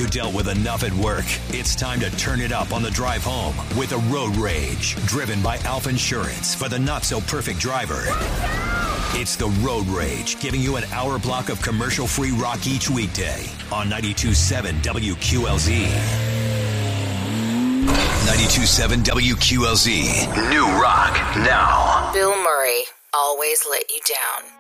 You dealt with enough at work. It's time to turn it up on the drive home with a Road Rage, driven by Alpha Insurance for the not-so-perfect driver. It's the Road Rage, giving you an hour block of commercial-free rock each weekday on 92.7 WQLZ. 92.7 WQLZ. New rock now. Bill Murray, always let you down.